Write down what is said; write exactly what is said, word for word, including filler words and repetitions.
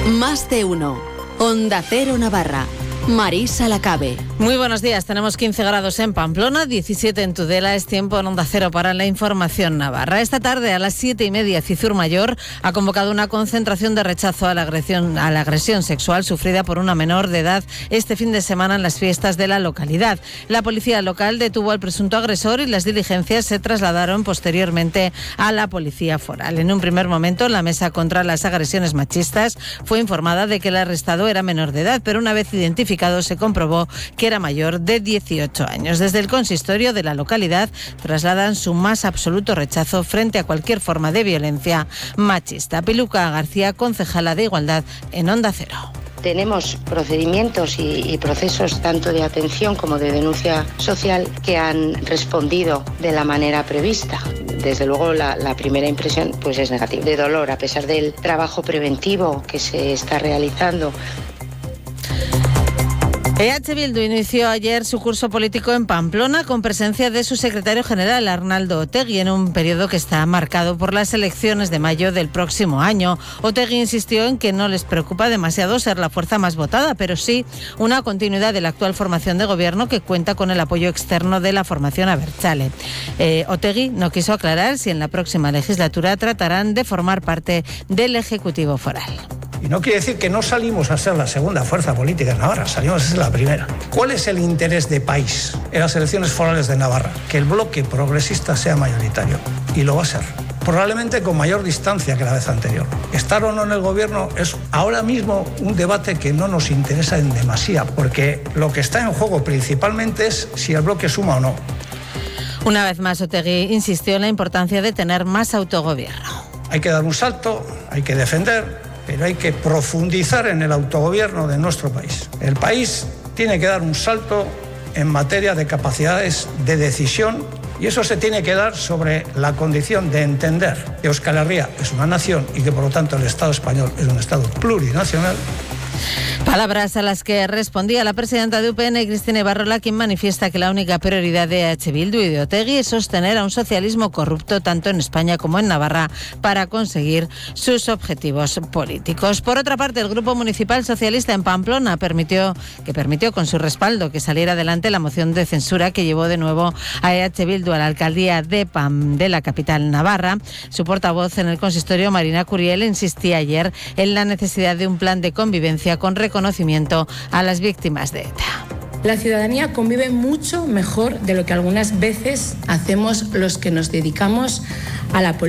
Más de uno. Onda Cero Navarra. Marisa Lacabe. Muy buenos días. Tenemos quince grados en Pamplona, diecisiete en Tudela. Es tiempo en Onda Cero para la información navarra. Esta tarde a las siete y media, Cizur Mayor ha convocado una concentración de rechazo a la agresión, a la agresión sexual sufrida por una menor de edad este fin de semana en las fiestas de la localidad. La policía local detuvo al presunto agresor y las diligencias se trasladaron posteriormente a la policía foral. En un primer momento, la mesa contra las agresiones machistas fue informada de que el arrestado era menor de edad, pero una vez identificado se comprobó que era mayor de dieciocho años. Desde el consistorio de la localidad trasladan su más absoluto rechazo frente a cualquier forma de violencia machista. Piluca García, concejala de Igualdad en Onda Cero. Tenemos procedimientos y, y procesos tanto de atención como de denuncia social que han respondido de la manera prevista. Desde luego la, la primera impresión pues es negativa, de dolor, a pesar del trabajo preventivo que se está realizando. E H Bildu inició ayer su curso político en Pamplona con presencia de su secretario general, Arnaldo Otegi, en un periodo que está marcado por las elecciones de mayo del próximo año. Otegi insistió en que no les preocupa demasiado ser la fuerza más votada, pero sí una continuidad de la actual formación de gobierno que cuenta con el apoyo externo de la formación abertzale. Eh, Otegi no quiso aclarar si en la próxima legislatura tratarán de formar parte del Ejecutivo Foral. Y no quiere decir que no salimos a ser la segunda fuerza política en Navarra, salimos a ser la primera. ¿Cuál es el interés de país en las elecciones forales de Navarra? Que el bloque progresista sea mayoritario, y lo va a ser. Probablemente con mayor distancia que la vez anterior. Estar o no en el gobierno es ahora mismo un debate que no nos interesa en demasía, porque lo que está en juego principalmente es si el bloque suma o no. Una vez más, Otegi insistió en la importancia de tener más autogobierno. Hay que dar un salto, hay que defender, pero hay que profundizar en el autogobierno de nuestro país. El país tiene que dar un salto en materia de capacidades de decisión y eso se tiene que dar sobre la condición de entender que Euskal Herria es una nación y que por lo tanto el Estado español es un Estado plurinacional. Palabras a las que respondía la presidenta de U P N, Cristina Ibarrola, quien manifiesta que la única prioridad de H Bildu y de Otegi es sostener a un socialismo corrupto tanto en España como en Navarra para conseguir sus objetivos políticos. Por otra parte, el Grupo Municipal Socialista en Pamplona permitió, que permitió con su respaldo que saliera adelante la moción de censura que llevó de nuevo a H Bildu a la alcaldía de Pam, de la capital navarra. Su portavoz en el consistorio, Marina Curiel, insistía ayer en la necesidad de un plan de convivencia con reconocimiento a las víctimas de ETA. La ciudadanía convive mucho mejor de lo que algunas veces hacemos los que nos dedicamos a la política.